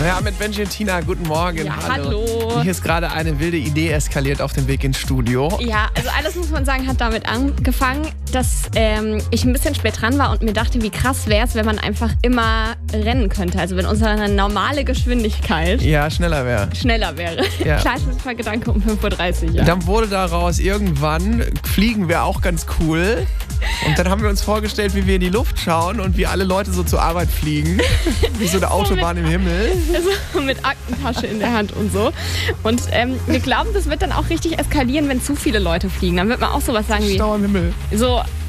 Ja, mit Benji und Tina, guten Morgen. Ja, hallo. Hier ist gerade eine wilde Idee eskaliert auf dem Weg ins Studio. Ja, also alles, muss man sagen, hat damit angefangen, dass ich ein bisschen spät dran war und mir dachte, wie krass wäre es, wenn man einfach immer rennen könnte. Also wenn unsere normale Geschwindigkeit schneller wäre. Ja. Klar, das war Gedanke um 5.30 Uhr. Ja. Dann wurde daraus irgendwann, fliegen wäre auch ganz cool. Und dann haben wir uns vorgestellt, wie wir in die Luft schauen und wie alle Leute so zur Arbeit fliegen. Wie so eine Autobahn im Himmel. Also mit Aktentasche in der Hand und so. Und wir glauben, das wird dann auch richtig eskalieren, wenn zu viele Leute fliegen. Dann wird man auch sowas sagen wie... Stau im Himmel. So,